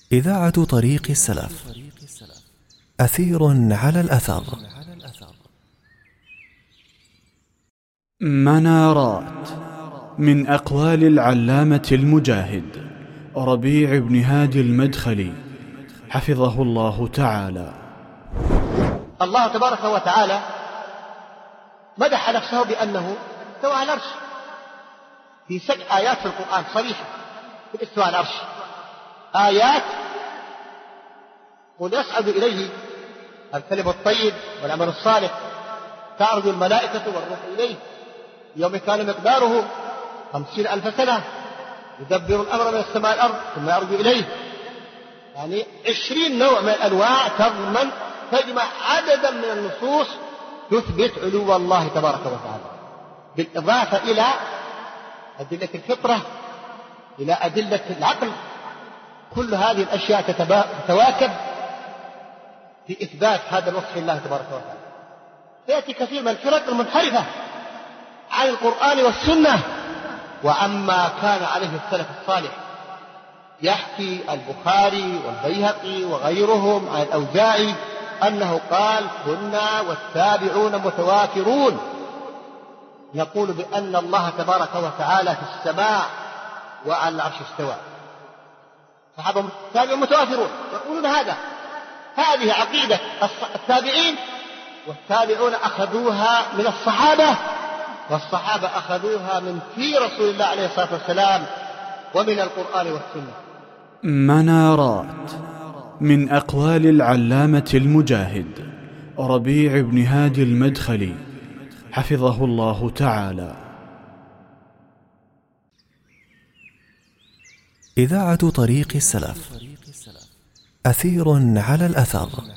إذاعة طريق السلف. أثير على الأثر. منارات من أقوال العلامة المجاهد ربيع بن هادي المدخلي حفظه الله تعالى. الله تبارك وتعالى مدح نفسه بأنه استوى على العرش في 7 آيات في القرآن صريحة في الاستواء على العرش، آيات قل يصعد إليه الكلم الطيب والعمل الصالح، تعرج الملائكة والروح إليه يوم كان مقداره 50,000 سنة، يدبر الأمر من السماء الأرض ثم يرجع إليه. يعني 20 نوع من الأنواع تجمع عددا من النصوص تثبت علو الله تبارك وتعالى، بالإضافة إلى أدلة الفطرة، إلى أدلة العقل. كل هذه الأشياء تتواكب في إثبات هذا الوصف لله تبارك وتعالى. سيأتي كثير من الفرق المنحرفة عن القرآن والسنة وعما كان عليه السلف الصالح. يحكي البخاري والبيهقي وغيرهم عن الأوزاعي أنه قال: كنا والتابعون متوافرون نقول بأن الله تبارك وتعالى في السماء وعلى العرش استوى. صحابة التابعون متوافرون يقولون هذا. هذه عقيدة التابعين، والتابعون أخذوها من الصحابة، والصحابة أخذوها من في رسول الله عليه الصلاة والسلام ومن القرآن والسنة. منارات من أقوال العلامة المجاهد ربيع بن هادي المدخلي حفظه الله تعالى. إذاعة طريق السلف. أثير على الأثر.